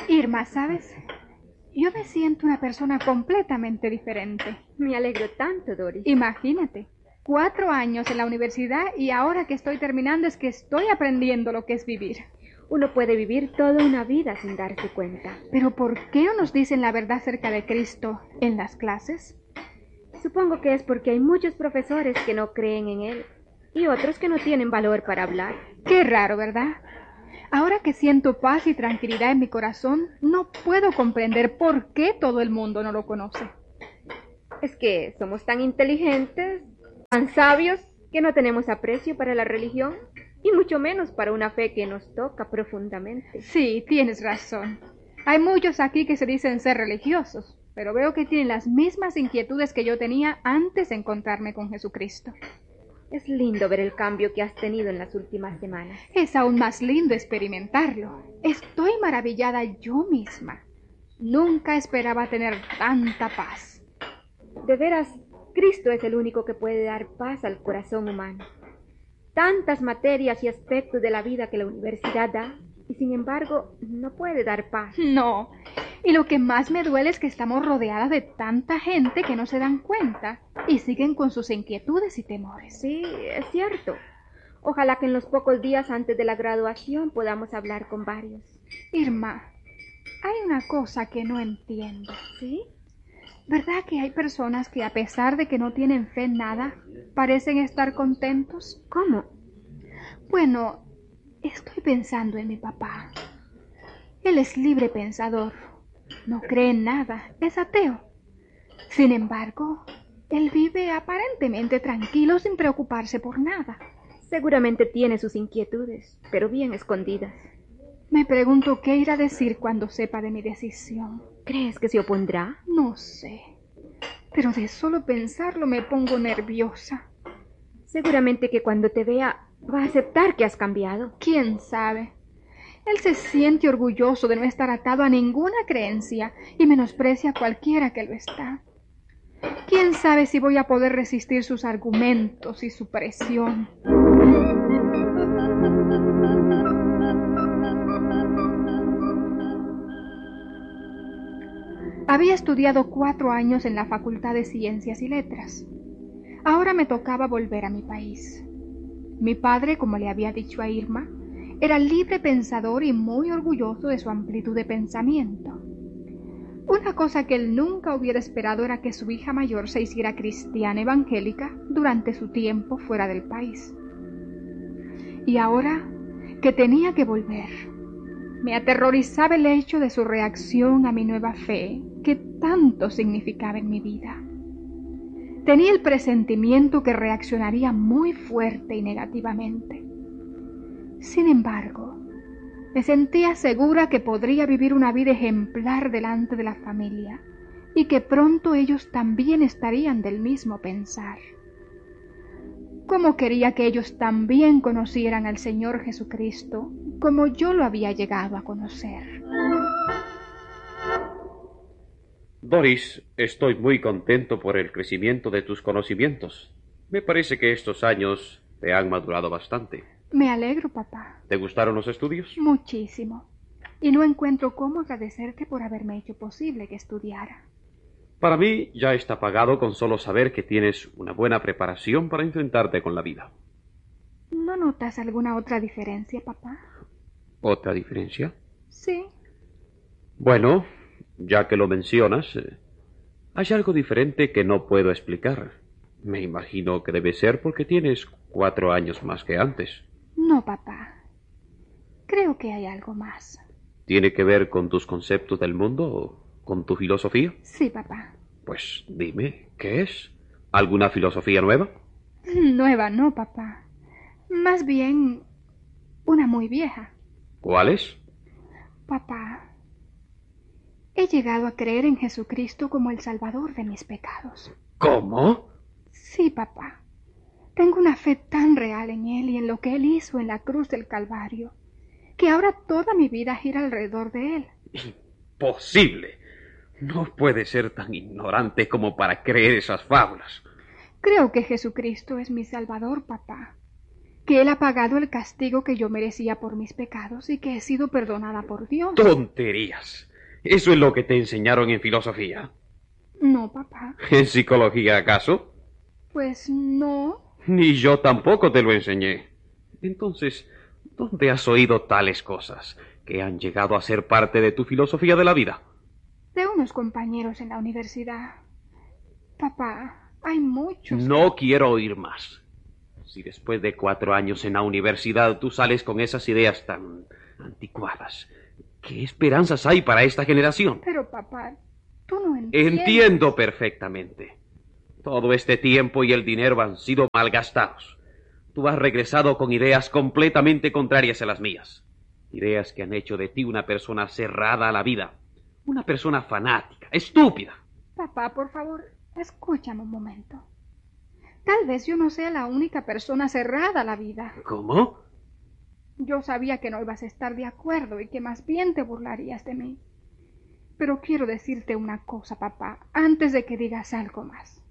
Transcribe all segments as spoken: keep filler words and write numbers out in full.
Irma, ¿sabes? Yo me siento una persona completamente diferente. Me alegro tanto, Doris. Imagínate, cuatro años en la universidad y ahora que estoy terminando es que estoy aprendiendo lo que es vivir. Uno puede vivir toda una vida sin darse cuenta. Pero ¿por qué no nos dicen la verdad acerca de Cristo en las clases? Supongo que es porque hay muchos profesores que no creen en Él y otros que no tienen valor para hablar. Qué raro, ¿verdad? Ahora que siento paz y tranquilidad en mi corazón, no puedo comprender por qué todo el mundo no lo conoce. Es que somos tan inteligentes, tan sabios, que no tenemos aprecio para la religión y mucho menos para una fe que nos toca profundamente. Sí, tienes razón. Hay muchos aquí que se dicen ser religiosos, pero veo que tienen las mismas inquietudes que yo tenía antes de encontrarme con Jesucristo. Es lindo ver el cambio que has tenido en las últimas semanas. Es aún más lindo experimentarlo. Estoy maravillada yo misma. Nunca esperaba tener tanta paz. De veras, Cristo es el único que puede dar paz al corazón humano. Tantas materias y aspectos de la vida que la universidad da, y sin embargo no puede dar paz. No, y lo que más me duele es que estamos rodeadas de tanta gente que no se dan cuenta y siguen con sus inquietudes y temores. Sí, es cierto. Ojalá que en los pocos días antes de la graduación podamos hablar con varios. Irma, hay una cosa que no entiendo. ¿Sí? ¿Verdad que hay personas que a pesar de que no tienen fe en nada, parecen estar contentos? ¿Cómo? Bueno, estoy pensando en mi papá. Él es libre pensador, no cree en nada, es ateo. Sin embargo, él vive aparentemente tranquilo sin preocuparse por nada. Seguramente tiene sus inquietudes, pero bien escondidas. Me pregunto qué irá a decir cuando sepa de mi decisión. ¿Crees que se opondrá? No sé, pero de solo pensarlo me pongo nerviosa. Seguramente que cuando te vea va a aceptar que has cambiado. ¿Quién sabe? Él se siente orgulloso de no estar atado a ninguna creencia y menosprecia a cualquiera que lo está. ¿Quién sabe si voy a poder resistir sus argumentos y su presión? Había estudiado cuatro años en la Facultad de Ciencias y Letras. Ahora me tocaba volver a mi país. Mi padre, como le había dicho a Irma, era libre pensador y muy orgulloso de su amplitud de pensamiento. Una cosa que él nunca hubiera esperado era que su hija mayor se hiciera cristiana evangélica durante su tiempo fuera del país. Y ahora que tenía que volver, me aterrorizaba el hecho de su reacción a mi nueva fe, que tanto significaba en mi vida. Tenía el presentimiento que reaccionaría muy fuerte y negativamente. Sin embargo, me sentía segura que podría vivir una vida ejemplar delante de la familia y que pronto ellos también estarían del mismo pensar. Cómo quería que ellos también conocieran al Señor Jesucristo como yo lo había llegado a conocer. Doris, estoy muy contento por el crecimiento de tus conocimientos. Me parece que estos años te han madurado bastante. Me alegro, papá. ¿Te gustaron los estudios? Muchísimo. Y no encuentro cómo agradecerte por haberme hecho posible que estudiara. Para mí ya está pagado con solo saber que tienes una buena preparación para enfrentarte con la vida. ¿No notas alguna otra diferencia, papá? ¿Otra diferencia? Sí. Bueno, ya que lo mencionas, eh, hay algo diferente que no puedo explicar. Me imagino que debe ser porque tienes cuatro años más que antes. No, papá. Creo que hay algo más. ¿Tiene que ver con tus conceptos del mundo o con tu filosofía? Sí, papá. Pues dime, ¿qué es? ¿Alguna filosofía nueva? Nueva no, papá. Más bien, una muy vieja. ¿Cuál es? Papá, he llegado a creer en Jesucristo como el Salvador de mis pecados. ¿Cómo? Sí, papá. Tengo una fe tan real en Él y en lo que Él hizo en la cruz del Calvario, que ahora toda mi vida gira alrededor de Él. Imposible. No puede ser tan ignorante como para creer esas fábulas. Creo que Jesucristo es mi Salvador, papá. que Él ha pagado el castigo que yo merecía por mis pecados y que he sido perdonada por Dios. ¡Tonterías! ¿Eso es lo que te enseñaron en filosofía? No, papá. ¿En psicología, acaso? Pues no. Ni yo tampoco te lo enseñé. Entonces, ¿dónde has oído tales cosas que han llegado a ser parte de tu filosofía de la vida? De unos compañeros en la universidad. Papá, hay muchos. No quiero oír más. Si después de cuatro años en la universidad tú sales con esas ideas tan anticuadas, ¿qué esperanzas hay para esta generación? Pero, papá, tú no entiendes. Entiendo perfectamente. Todo este tiempo y el dinero han sido malgastados. Tú has regresado con ideas completamente contrarias a las mías. Ideas que han hecho de ti una persona cerrada a la vida. Una persona fanática, estúpida. Papá, por favor, escúchame un momento. Tal vez yo no sea la única persona cerrada a la vida. ¿Cómo? Yo sabía que no ibas a estar de acuerdo y que más bien te burlarías de mí. Pero quiero decirte una cosa, papá, antes de que digas algo más.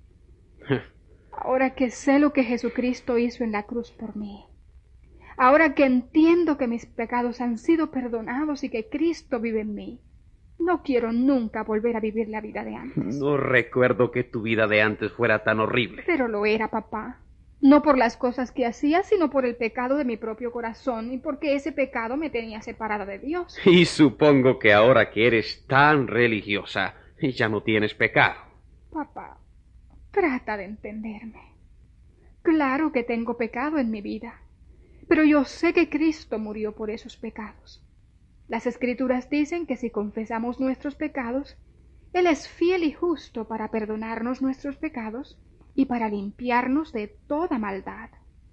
Ahora que sé lo que Jesucristo hizo en la cruz por mí, ahora que entiendo que mis pecados han sido perdonados y que Cristo vive en mí, no quiero nunca volver a vivir la vida de antes. No recuerdo que tu vida de antes fuera tan horrible. Pero lo era, papá. No por las cosas que hacía, sino por el pecado de mi propio corazón y porque ese pecado me tenía separada de Dios. Y supongo que ahora que eres tan religiosa, ya no tienes pecado. Papá, trata de entenderme. Claro que tengo pecado en mi vida, pero yo sé que Cristo murió por esos pecados. Las Escrituras dicen que si confesamos nuestros pecados, Él es fiel y justo para perdonarnos nuestros pecados y para limpiarnos de toda maldad.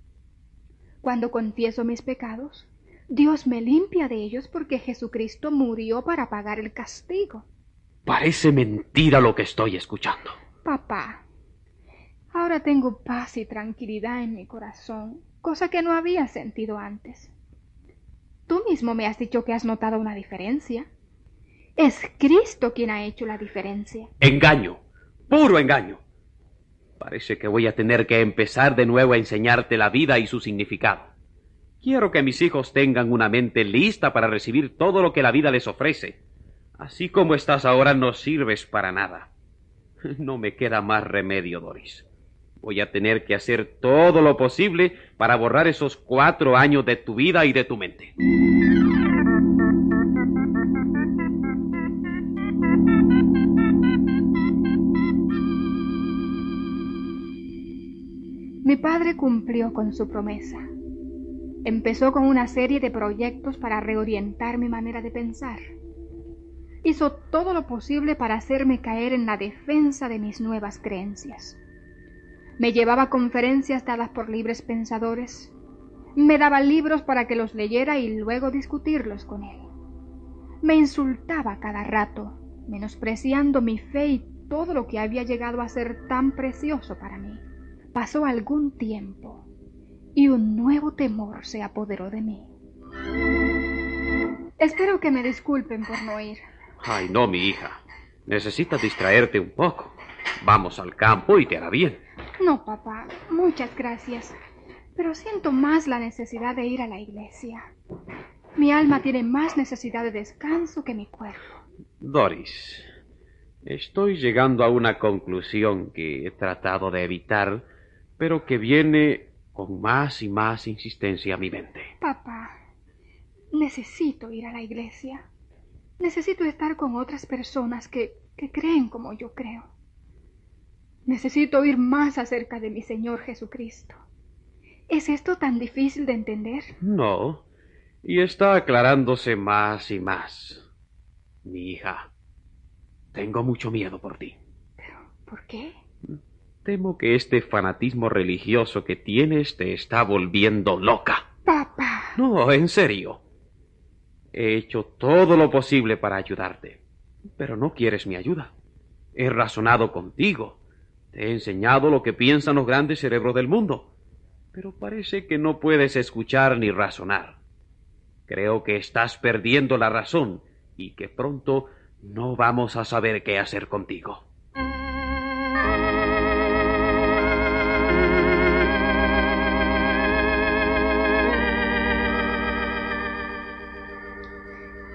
Cuando confieso mis pecados, Dios me limpia de ellos porque Jesucristo murió para pagar el castigo. Parece mentira lo que estoy escuchando. Papá, ahora tengo paz y tranquilidad en mi corazón, cosa que no había sentido antes. Tú mismo me has dicho que has notado una diferencia. Es Cristo quien ha hecho la diferencia. Engaño, puro engaño. Parece que voy a tener que empezar de nuevo a enseñarte la vida y su significado. Quiero que mis hijos tengan una mente lista para recibir todo lo que la vida les ofrece. Así como estás ahora no sirves para nada. No me queda más remedio, Doris. Voy a tener que hacer todo lo posible para borrar esos cuatro años de tu vida y de tu mente. Mi padre cumplió con su promesa. Empezó con una serie de proyectos para reorientar mi manera de pensar. Hizo todo lo posible para hacerme caer en la defensa de mis nuevas creencias. Me llevaba a conferencias dadas por libres pensadores. Me daba libros para que los leyera y luego discutirlos con él. Me insultaba cada rato, menospreciando mi fe y todo lo que había llegado a ser tan precioso para mí. Pasó algún tiempo y un nuevo temor se apoderó de mí. Espero que me disculpen por no ir. Ay, no, mi hija. Necesitas distraerte un poco. Vamos al campo y te hará bien. No, papá, muchas gracias. Pero siento más la necesidad de ir a la iglesia. Mi alma tiene más necesidad de descanso que mi cuerpo. Doris, estoy llegando a una conclusión que he tratado de evitar, pero que viene con más y más insistencia a mi mente. Papá, necesito ir a la iglesia. Necesito estar con otras personas que, que creen como yo creo. Necesito oír más acerca de mi Señor Jesucristo. ¿Es esto tan difícil de entender? No, y está aclarándose más y más. Mi hija, tengo mucho miedo por ti. ¿Pero por qué? Temo que este fanatismo religioso que tienes te está volviendo loca. Papá. No, en serio. He hecho todo lo posible para ayudarte, pero no quieres mi ayuda. He razonado contigo. Te he enseñado lo que piensan los grandes cerebros del mundo, pero parece que no puedes escuchar ni razonar. Creo que estás perdiendo la razón y que pronto no vamos a saber qué hacer contigo.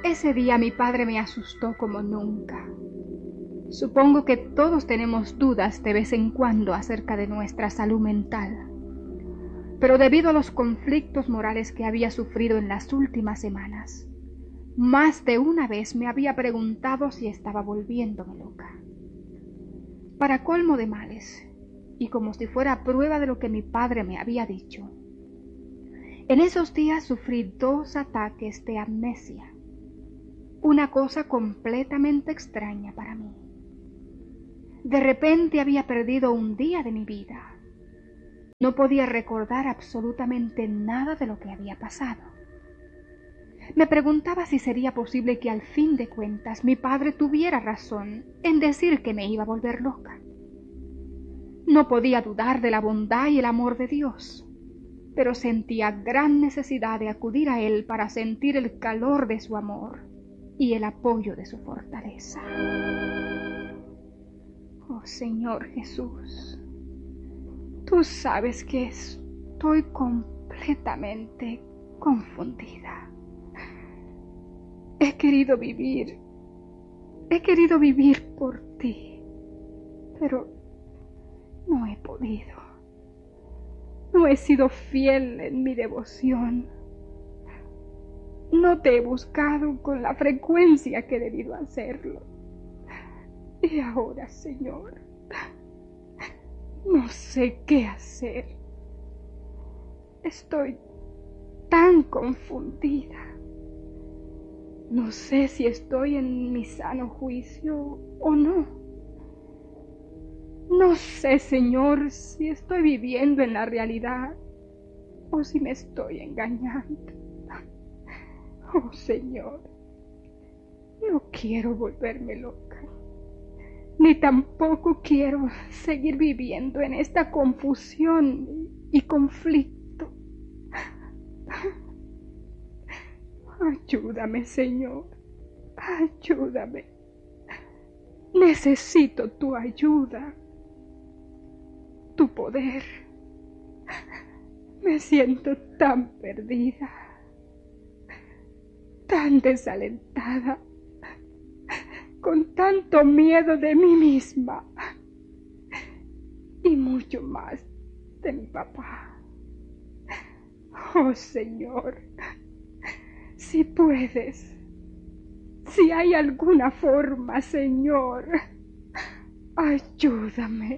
Ese día mi padre me asustó como nunca. Supongo que todos tenemos dudas de vez en cuando acerca de nuestra salud mental, pero debido a los conflictos morales que había sufrido en las últimas semanas, más de una vez me había preguntado si estaba volviéndome loca. Para colmo de males, y como si fuera prueba de lo que mi padre me había dicho, en esos días sufrí dos ataques de amnesia, una cosa completamente extraña para mí. De repente había perdido un día de mi vida. No podía recordar absolutamente nada de lo que había pasado. Me preguntaba si sería posible que al fin de cuentas mi padre tuviera razón en decir que me iba a volver loca. No podía dudar de la bondad y el amor de Dios, pero sentía gran necesidad de acudir a Él para sentir el calor de su amor y el apoyo de su fortaleza. Oh Señor Jesús, tú sabes que estoy completamente confundida. He querido vivir, he querido vivir por ti, pero no he podido. No he sido fiel en mi devoción. No te he buscado con la frecuencia que he debido hacerlo. Y ahora, Señor, no sé qué hacer. Estoy tan confundida. No sé si estoy en mi sano juicio o no. No sé, Señor, si estoy viviendo en la realidad o si me estoy engañando. Oh, Señor, no quiero volverme loca, ni tampoco quiero seguir viviendo en esta confusión y conflicto. Ayúdame, Señor, ayúdame. Necesito tu ayuda, tu poder. Me siento tan perdida, tan desalentada, con tanto miedo de mí misma y mucho más de mi papá. Oh Señor, si puedes, si hay alguna forma, Señor, ayúdame.